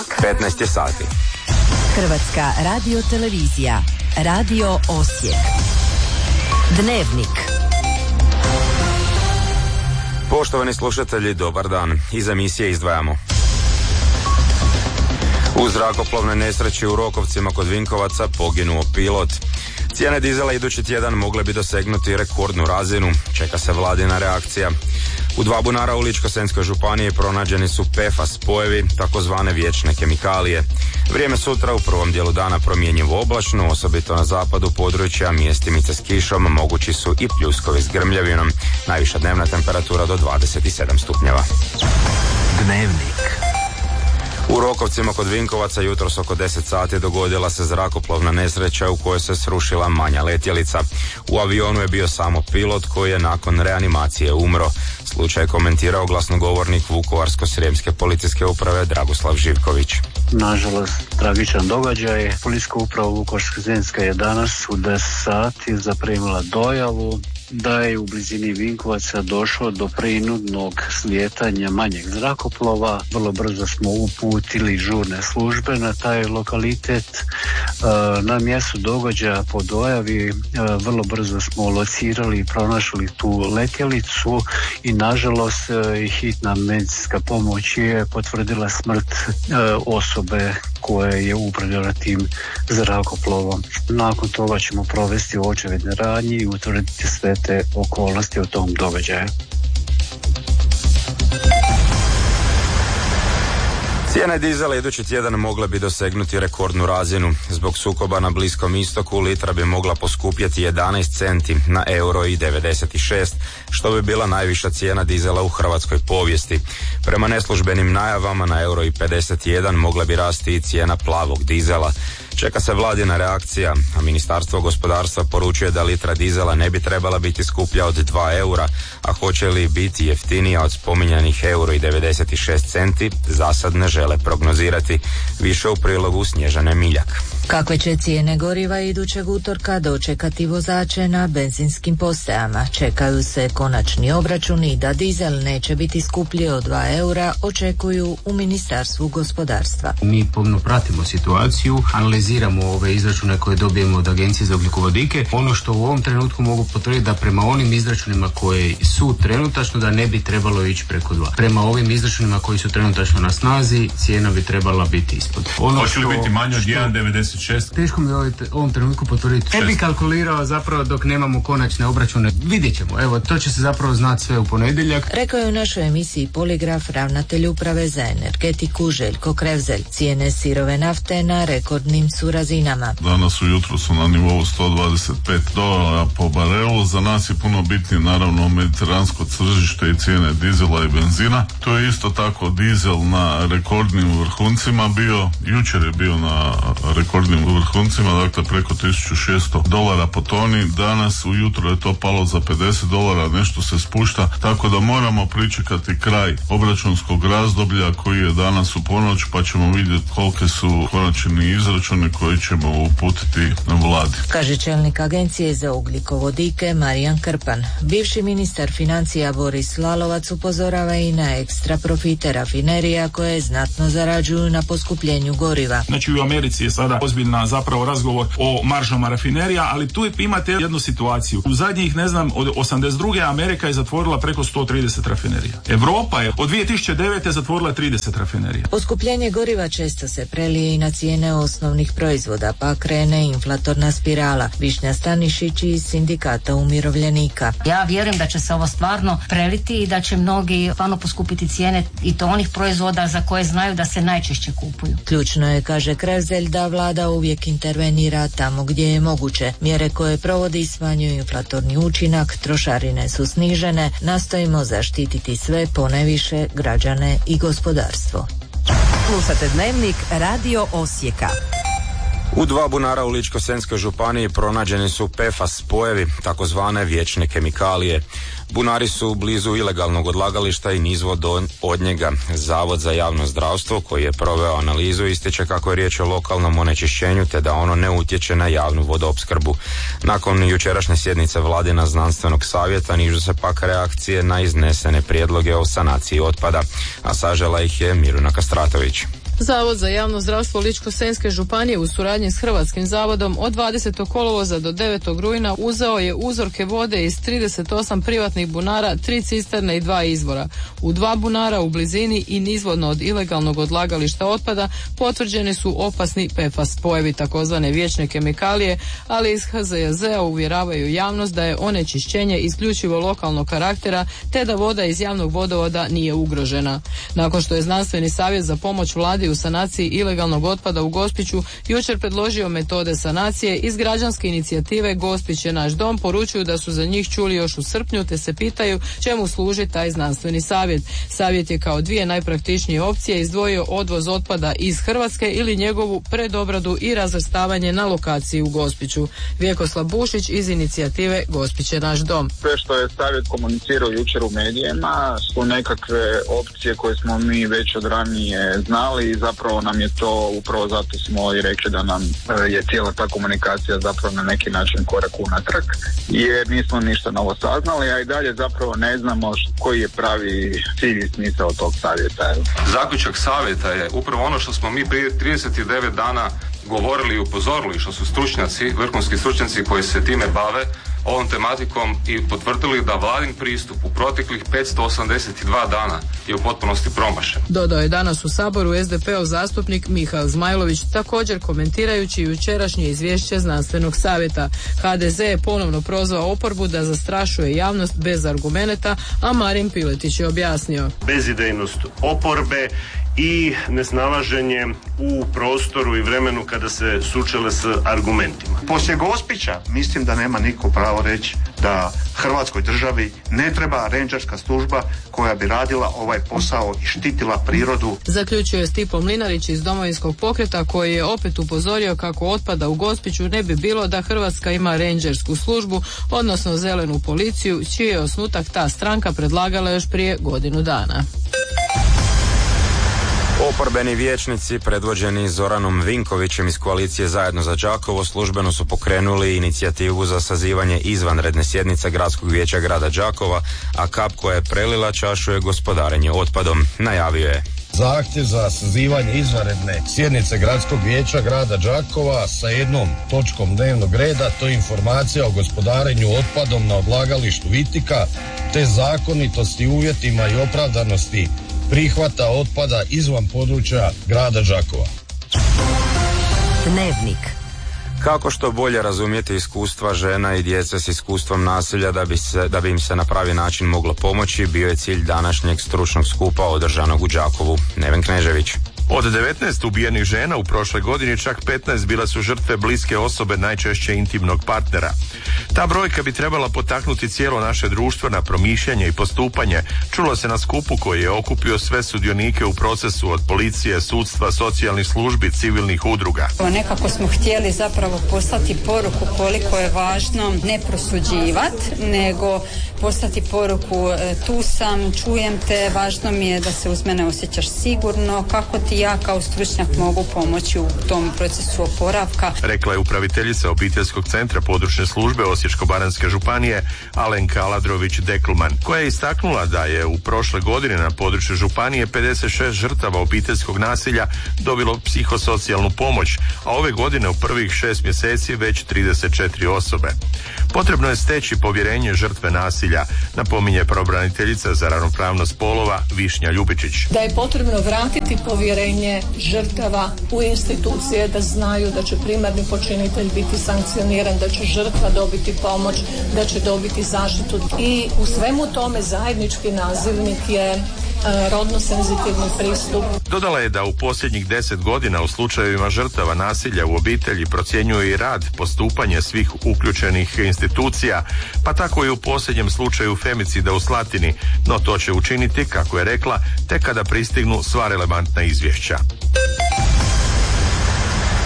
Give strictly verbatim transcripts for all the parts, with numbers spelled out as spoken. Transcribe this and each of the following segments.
petnaest je sati. Hrvatska radiotelevizija, Radio Osijek. Dnevnik. Poštovani slušatelji, dobar dan. Iz emisije izdvajamo: u zrakoplovnoj nesreći u Rokovcima kod Vinkovaca poginuo pilot. Cijene dizela idući tjedan mogle bi dosegnuti rekordnu razinu. Čeka se vladina reakcija. U dva bunara u Ličko-senjskoj županiji pronađeni su P F A S spojevi, takozvane vječne kemikalije. Vrijeme sutra u prvom dijelu dana promjenjivo oblačno, osobito na zapadu područja, mjestimice s kišom, mogući su i pljuskovi s grmljavinom. Najviša dnevna temperatura do dvadeset sedam stupnjeva. Dnevnik. U Rokovcima kod Vinkovaca jutros oko deset sati dogodila se zrakoplovna nesreća u kojoj se srušila manja letjelica. U avionu je bio samo pilot koji je nakon reanimacije umro. Slučaj je komentirao glasnogovornik Vukovarsko-srijemske policijske uprave Dragoslav Živković. Nažalost, tragičan događaj. Policijska uprava Vukovarsko-srijemska je danas u deset sati zaprimila dojavu da je u blizini Vinkovaca došlo do prinudnog slijetanja manjeg zrakoplova. Vrlo brzo smo uputili žurne službe na taj lokalitet. Na mjestu događaja po dojavi vrlo brzo smo locirali i pronašli tu letjelicu i nažalost hitna medicinska pomoć je potvrdila smrt osobe koja je upravljala tim zrakoplovom. Nakon toga ćemo provesti očevidne radnje i utvrditi sve te okolnosti o tom događaju. Cijene dizela idući tjedan mogle bi dosegnuti rekordnu razinu. Zbog sukoba na Bliskom istoku litra bi mogla poskupjeti jedanaest centi na euro i devedeset šest, što bi bila najviša cijena dizela u hrvatskoj povijesti. Prema neslužbenim najavama na euro i pedeset jedan mogla bi rasti i cijena plavog dizela. Čeka se vladina reakcija, a Ministarstvo gospodarstva poručuje da litra dizela ne bi trebala biti skuplja od dva eura, a hoće li biti jeftinija od spominjanih euro i devedeset šest centi, za sad ne žele prognozirati. Više u prilogu Snježane Miljak. Kakve će cijene goriva idućeg utorka dočekati vozače na benzinskim postajama? Čekaju se konačni obračuni da dizel neće biti skuplji od dva eura, očekuju u Ministarstvu gospodarstva. Mi pomno pratimo situaciju, analiziramo ove izračune koje dobijemo od Agencije za ugljikovodike. Ono što u ovom trenutku mogu potvrditi da prema onim izračunima koji su trenutačno da ne bi trebalo ići preko dva. Prema ovim izračunima koji su trenutačno na snazi, cijena bi trebala biti ispod. Ono Hoće li biti manje od jedan devedeset šest? Teško mi u ovom trenutku potvrditi. Ne bi kalkulirao zapravo dok nemamo konačne obračune. Vidjet ćemo. Evo, to će se zapravo znati sve u ponedjeljak. Rekao je u našoj emisiji Poligraf ravnatelj uprave za energetiku Željko Krevzelj. Cijene sirove nafte na rekordnim su razinama. Danas ujutro su na nivou sto dvadeset pet dolara po barelu. Za nas je puno bitnije naravno mediteransko tržište i cijene dizela i benzina. To je isto tako dizel na rekordnim vrhuncima bio. Jučer je bio na rekordnim vrhuncima, dakle preko tisuću šesto dolara po toni. Danas ujutro je to palo za pedeset dolara, nešto se spušta, tako da moramo pričekati kraj obračunskog razdoblja koji je danas u ponoć, pa ćemo vidjeti kolike su konačni izračuni koji ćemo uputiti vladi. Kaže čelnik Agencije za ugljikovodike Marijan Krpan. Bivši ministar financija Boris Lalovac upozorava i na ekstra profite rafinerija koje znatno zarađuju na poskupljenju goriva. Znači u Americi je sada ozbiljna zapravo razgovor o maržama rafinerija, ali tu imate jednu situaciju. U zadnjih, ne znam, od osamdeset druge Amerika je zatvorila preko sto trideset rafinerija. Evropa je od dvije tisuće devete zatvorila trideset rafinerija. Poskupljenje goriva često se prelije i na cijene osnovnih proizvoda, pa krene inflatorna spirala. Višnja Stanišić iz Sindikata umirovljenika. Ja vjerujem da će se ovo stvarno preliti i da će mnogi stvarno poskupiti cijene i to onih proizvoda za koje znaju da se najčešće kupuju. Ključno je, kaže Krevzelj, da vlada uvijek intervenira tamo gdje je moguće. Mjere koje provodi smanjuju inflatorni učinak, trošarine su snižene, nastojimo zaštititi sve, ponajviše građane i gospodarstvo. Slušate Dnevnik Radio Osijeka. U dva bunara u Ličko-senjskoj županiji pronađeni su P F A S spojevi, takozvane vječne kemikalije. Bunari su blizu ilegalnog odlagališta i nizvod od njega. Zavod za javno zdravstvo, koji je proveo analizu, ističe kako je riječ o lokalnom onečišćenju te da ono ne utječe na javnu vodoopskrbu. Nakon jučerašnje sjednice Vladina znanstvenog savjeta nižu se pak reakcije na iznesene prijedloge o sanaciji otpada, a sažela ih je Miruna Kastratović. Zavod za javno zdravstvo Ličko-senjske županije u suradnji s Hrvatskim zavodom od dvadesetog kolovoza do devetog rujna uzeo je uzorke vode iz trideset osam privatnih bunara, tri cisterne i dva izvora. U dva bunara u blizini i nizvodno od ilegalnog odlagališta otpada potvrđeni su opasni P F A S spojevi, takozvane vječne kemikalije, ali iz H Z J Z-a uvjeravaju javnost da je onečišćenje isključivo lokalnog karaktera te da voda iz javnog vodovoda nije ugrožena. Nakon što je znanstveni savjet za pomoć vladi u sanaciji ilegalnog otpada u Gospiću jučer predložio metode sanacije, iz građanske inicijative Gospić je naš dom poručuju da su za njih čuli još u srpnju te se pitaju čemu služi taj znanstveni savjet. Savjet je kao dvije najpraktičnije opcije izdvojio odvoz otpada iz Hrvatske ili njegovu predobradu i razvrstavanje na lokaciji u Gospiću. Vjekoslav Bušić iz inicijative Gospić je naš dom. Sve što je savjet komunicirao jučer u medijima su nekakve opcije koje smo mi već od ranije znali i zapravo nam je to, upravo zato smo i rekli da nam je cijela ta komunikacija zapravo na neki način korak unatrag, jer nismo ništa novo saznali, a i dalje zapravo ne znamo koji je pravi cilj i smisao tog savjeta. Zaključak savjeta je upravo ono što smo mi prije trideset devet dana govorili i upozorili, što su stručnjaci, vrhunski stručnjaci koji se time bave ovom tematikom i potvrdili da vladin pristup u proteklih petsto osamdeset dva dana je u potpunosti promašen. Dodao je danas u Saboru S D P-ov zastupnik Mihael Zmajlović, također komentirajući jučerašnje izvješće znanstvenog savjeta. H D Z je ponovno prozvao oporbu da zastrašuje javnost bez argumenata, a Marin Piletić je objasnio. Bezidejnost oporbe i nesnalaženje u prostoru i vremenu kada se sučele s argumentima. Poslije Gospića mislim da nema niko pravo reći da Hrvatskoj državi ne treba rendžerska služba koja bi radila ovaj posao i štitila prirodu. Zaključuje Stipo Mlinarić iz Domovinskog pokreta koji je opet upozorio kako otpada u Gospiću ne bi bilo da Hrvatska ima rendžersku službu, odnosno zelenu policiju, čiji je osnutak ta stranka predlagala još prije godinu dana. Oporbeni vijećnici predvođeni Zoranom Vinkovićem iz koalicije Zajedno za Đakovo službeno su pokrenuli inicijativu za sazivanje izvanredne sjednice Gradskog vijeća grada Đakova, a kap koja je prelila čašu je gospodarenje otpadom. Najavio je zahtjev za sazivanje izvanredne sjednice Gradskog vijeća grada Đakova sa jednom točkom dnevnog reda, to je informacija o gospodarenju otpadom na odlagalištu Vitika, te zakonitosti, uvjetima i opravdanosti prihvata otpada izvan područja grada Đakova. Dnevnik. Kako što bolje razumjeti iskustva žena i djece s iskustvom nasilja da bi, se, da bi im se na pravi način moglo pomoći, bio je cilj današnjeg stručnog skupa održanog u Đakovu. Neven Knežević. Od devetnaest ubijenih žena u prošloj godini čak petnaest bile su žrtve bliske osobe, najčešće intimnog partnera. Ta brojka bi trebala potaknuti cijelo naše društvo na promišljanje i postupanje. Čulo se na skupu koji je okupio sve sudionike u procesu, od policije, sudstva, socijalnih službi, civilnih udruga. Nekako smo htjeli zapravo poslati poruku koliko je važno ne prosuđivati, nego poslati poruku tu sam, čujem te, važno mi je da se uz mene osjećaš sigurno, kako ti ja kao stručnjak mogu pomoći u tom procesu oporavka. Rekla je upraviteljica obiteljskog centra područne službe Osječko-baranjske županije Alenka Aladrović-Deklman, koja je istaknula da je u prošle godine na području županije pedeset šest žrtava obiteljskog nasilja dobilo psihosocijalnu pomoć, a ove godine u prvih šest mjeseci već trideset četiri osobe. Potrebno je steći povjerenje žrtve nasilja, napominje pravobraniteljica za ravnopravnost spolova Višnja Ljubičić. Da je potrebno vratiti povjerenje žrtava u institucije, da znaju da će primarni počinitelj biti sankcioniran, da će žrtva dobiti pomoć, da će dobiti zaštitu. I u svemu tome zajednički nazivnik je rodno senzitivni pristup. Dodala je da u posljednjih deset godina u slučajevima žrtava nasilja u obitelji procjenjuje i rad, postupanje svih uključenih institucija, pa tako i u posljednjem slučaju femicida u Slatini, no to će učiniti, kako je rekla, tek kada pristignu sva relevantna izvješća.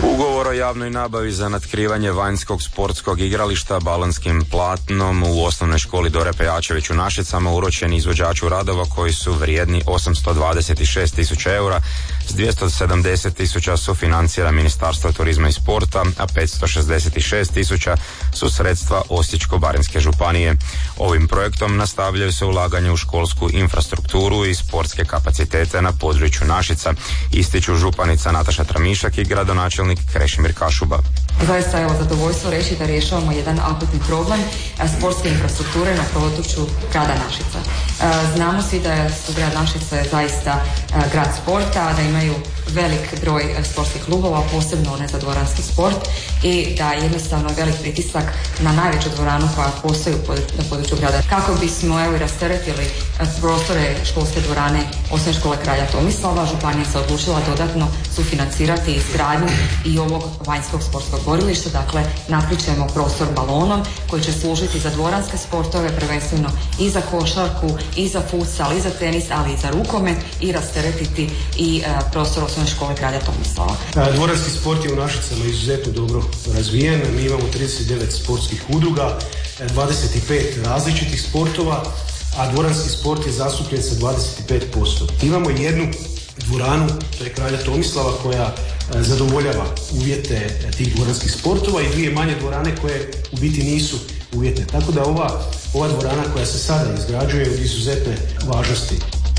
Ugovor o javnoj nabavi za natkrivanje vanjskog sportskog igrališta balonskim platnom u osnovnoj školi Dore Pejačević u Našicama uručen izvođaču radova koji su vrijedni osamsto dvadeset šest tisuća eura, s dvjesto sedamdeset tisuća sufinancira Ministarstvo turizma i sporta, a petsto šezdeset šest tisuća su sredstva Osječko-baranjske županije. Ovim projektom nastavljaju se ulaganje u školsku infrastrukturu i sportske kapacitete na području Našica, ističu županica Nataša Tramišak i gradonačelnik Krešimir Kašuba. Zaista je zadovoljstvo reći da rješavamo jedan akutni problem sportske infrastrukture na području grada Našica. Znamo svi da su grad Našica zaista grad sporta, da imaju velik broj sportskih klubova, posebno one za dvoranski sport, i da je jednostavno velik pritisak na najveću dvoranu koja postoji na području grada. Kako bismo evo i rasteretili prostore školske dvorane Osnovne škole Kralja Tomislava, županija se odlučila dodatno sufinancirati izgradnju i ovog vanjskog sportskog borilišta. Dakle, napričujemo prostor balonom koji će služiti za dvoranske sportove, prvenstveno i za košarku, i za futsal, i za tenis, ali i za rukomet, i rasteretiti i uh, prostor Osnovne škole Kralja Tomislava. Dvoranski sport je u Našicama izuzetno dobro razvijen. Mi imamo trideset devet sportskih udruga, dvadeset pet različitih sportova, a dvoranski sport je zastupljen sa dvadeset pet posto. Imamo jednu dvoranu, to je Kralja Tomislava, koja zadovoljava uvjete tih dvoranskih sportova, i dvije manje dvorane koje u biti nisu uvjetne. Tako da ova, ova dvorana koja se sada izgrađuje od izuzetne važnosti.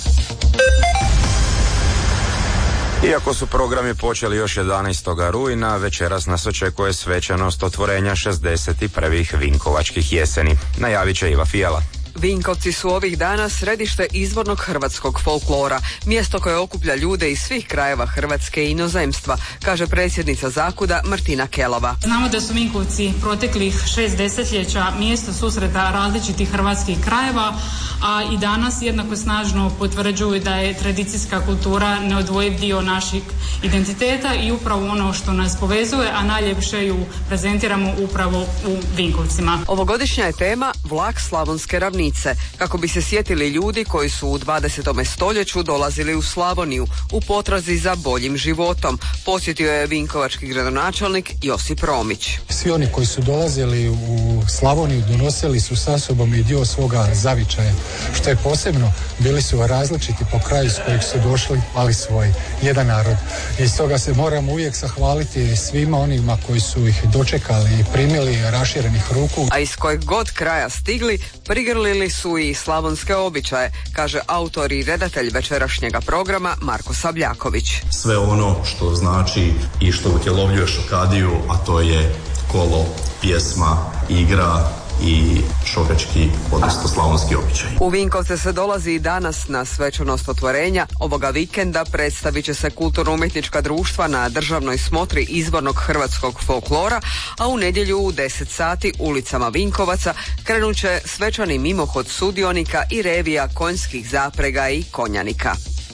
Iako su programi počeli još jedanaestog rujna, večeras nas očekuje svečanost otvorenja šezdeset prvih Vinkovačkih jeseni. Najavit će Iva Fijela. Vinkovci su ovih dana središte izvornog hrvatskog folklora, mjesto koje okuplja ljude iz svih krajeva Hrvatske i inozemstva, kaže predsjednica Zakuda Martina Kelova. Znamo da su Vinkovci proteklih šest desetljeća mjesto susreta različitih hrvatskih krajeva, a i danas jednako snažno potvrđuju da je tradicijska kultura neodvojiv dio našeg identiteta i upravo ono što nas povezuje, a najljepše ju prezentiramo upravo u Vinkovcima. Ovogodišnja je tema Vlak Slavonske ravnice, kako bi se sjetili ljudi koji su u dvadesetom stoljeću dolazili u Slavoniju u potrazi za boljim životom, posjetio je vinkovački gradonačelnik Josip Romić. Svi oni koji su dolazili u Slavoniju donosili su sa sobom i dio svoga zavičaja, što je posebno, bili su različiti po kraju s kojeg su došli, ali svoj, jedan narod. I stoga se moramo uvijek zahvaliti svima onima koji su ih dočekali i primili raširenih ruku. A iz kojeg god kraja stigli, prigrlili su i slavonske običaje, kaže autor i redatelj večerašnjega programa Marko Sabljaković. Sve ono što znači i što utjelovljuje šokadiju, a to je kolo, pjesma, igra i šokački, odnosno slavonski običaj. U Vinkovce se dolazi i danas na svečanost otvorenja. Ovoga vikenda predstavit će se kulturno-umjetnička društva na državnoj smotri izvornog hrvatskog folklora, a u nedjelju u deset sati ulicama Vinkovaca krenut će svečani mimohod sudionika i revija konjskih zaprega i konjanika.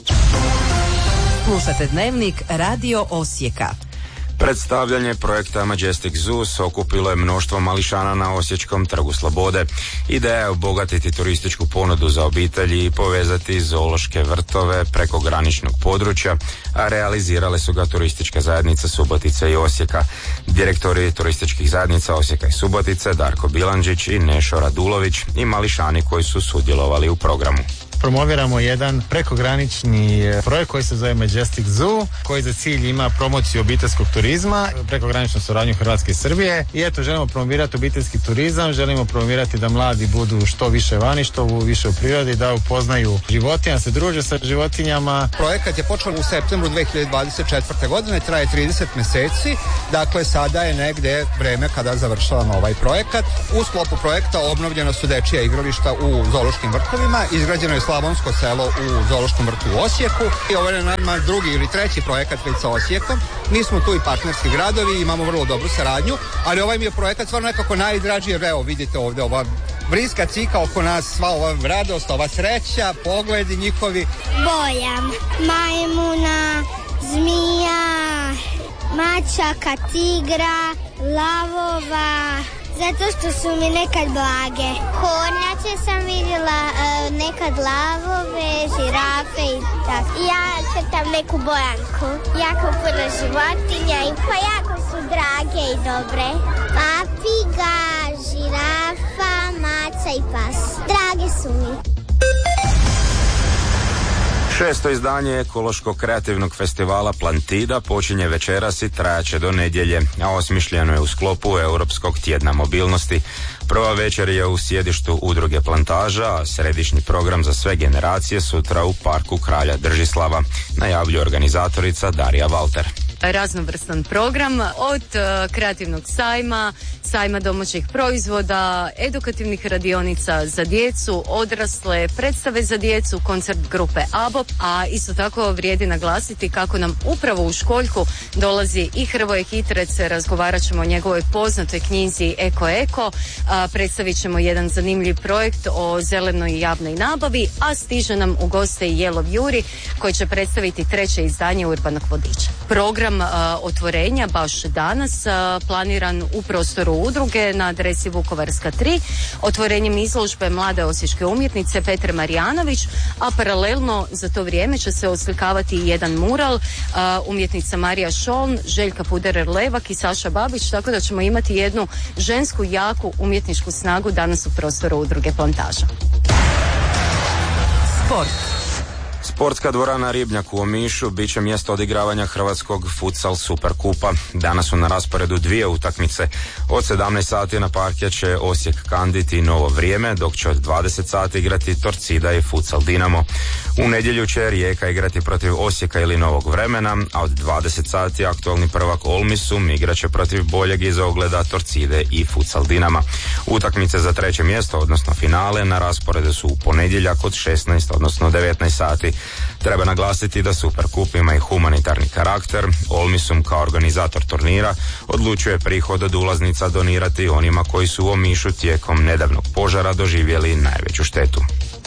Slušate Dnevnik Radio Osijeka. Predstavljanje projekta Majestic Zoos okupilo je mnoštvo mališana na Osječkom trgu Slobode. Ideja je obogatiti turističku ponudu za obitelji i povezati zoološke vrtove preko graničnog područja, a realizirale su ga turističke zajednice Subotice i Osijeka. Direktori turističkih zajednica Osijeka i Subotice Darko Bilandžić i Nešo Radulović i mališani koji su sudjelovali u programu. Promoviramo jedan prekogranični projekt koji se zove Majestic Zoo, koji za cilj ima promociju obiteljskog turizma, prekograničnu suradnju Hrvatske i Srbije. I eto, želimo promovirati obiteljski turizam, želimo promovirati da mladi budu što više vani, što više u prirodi, da upoznaju životinja, se druže sa životinjama. Projekat je počeo u septembru dve hiljade dvadeset četvrte. godine, traje trideset mjeseci, dakle sada je negde vreme kada završavamo ovaj projekat. U sklopu projekta obnovljena su dečija igrališta u zoološkim vrtovima, izgrađeno je Slavonsko selo u zoološkom vrtu u Osijeku i ovo je nama drugi ili treći projekat već sa Osijekom. Mi smo tu i partnerski gradovi, imamo vrlo dobru saradnju, ali ovaj mi je projekat stvarno nekako najdraži, jer evo vidite ovdje ova vriska cika oko nas, sva ova radost, ova sreća, pogledi njihovi. Bojam majmuna, zmija, mačaka, tigra, lavova, zato što su mi nekad blage. Kornjače sam vidjela, uh, nekad lavove, žirafe i tako. Ja crtam neku bojanku. Jako puno životinja i pa jako su drage i dobre. Papiga, žirafa, maca i pas. Drage su mi. Šesto izdanje ekološko-kreativnog festivala Plantida počinje večeras i trajaće do nedjelje, a osmišljeno je u sklopu Europskog tjedna mobilnosti. Prva večer je u sjedištu udruge Plantaža, a središnji program za sve generacije sutra u Parku Kralja Držislava, najavljuje organizatorica Darija Valter. Raznovrstan program od uh, kreativnog sajma, sajma domaćih proizvoda, edukativnih radionica za djecu, odrasle, predstave za djecu, koncert grupe ABOP, a isto tako vrijedi naglasiti kako nam upravo u Školjku dolazi i Hrvoje Hitrec, razgovarat ćemo o njegovoj poznatoj knjizi Eko Eko, a, predstavit ćemo jedan zanimljiv projekt o zelenoj javnoj nabavi, a stiže nam u goste i Jelov Juri koji će predstaviti treće izdanje Urbanog vodiča. Program a, otvorenja baš danas a, planiran u prostoru udruge na adresi Vukovarska tri, otvorenjem izložbe mlade osječke umjetnice Petre Marijanović, a paralelno za to vrijeme će se oslikavati i jedan mural a, umjetnica Marija Šoln, Željka Puderer-Levak i Saša Babić, tako da ćemo imati jednu žensku jaku umjetničku snagu danas u prostoru udruge Plantaža. Sport. Sportska dvorana Ribnjak u Omišu bit će mjesto odigravanja Hrvatskog futsal Superkupa. Danas su na rasporedu dvije utakmice. Od sedamnaest sati na parket će Osijek Kandit i Novo Vrijeme, dok će od dvadeset sati igrati Torcida i Futsal Dinamo. U nedjelju će Rijeka igrati protiv Osijeka ili Novog Vremena, a od dvadeset sati aktualni prvak Olmisum igrat će protiv boljeg iz ogleda Torcide i Futsal Dinama. Utakmice za treće mjesto, odnosno finale, na rasporedu su u ponedjeljak od šesnaest, odnosno devetnaest sati. Treba naglasiti da Superkup ima i humanitarni karakter. Olmisum kao organizator turnira odlučuje prihod od ulaznica donirati onima koji su u Omišu tijekom nedavnog požara doživjeli najveću štetu.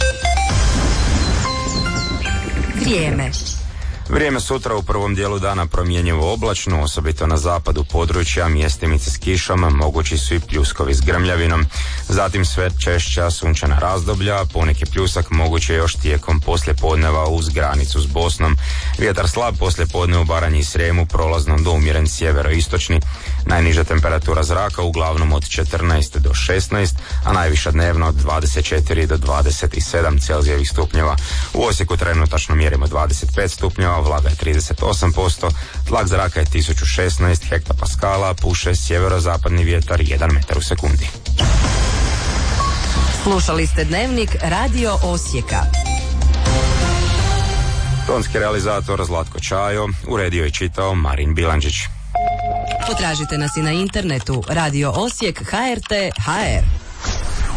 Vrijeme. Vrijeme sutra u prvom dijelu dana promjenjivo oblačno, osobito na zapadu područja, mjestimice s kišom, mogući su i pljuskovi s grmljavinom. Zatim sve češća sunčana razdoblja, poneki pljusak moguće još tijekom poslijepodneva uz granicu s Bosnom. Vjetar slab poslijepodne u Baranji i Srijemu, prolazno do umjeren sjeveroistočni. Najniža temperatura zraka uglavnom od četrnaest do šesnaest, a najviša dnevno od dvadeset četiri do dvadeset sedam Celzijevih stupnjeva. U Osijeku trenutačno mjerimo dvadeset pet stupnjeva, vlaga je trideset osam posto, tlak zraka je tisuću šesnaest hektopaskala, puše sjeverozapadni vjetar jedan metar u sekundi. Slušali ste Dnevnik Radio Osijeka. Tonski realizator Zlatko Čajo, uredio i čitao Marin Bilandžić. Potražite nas i na internetu radio osijek h r t h r.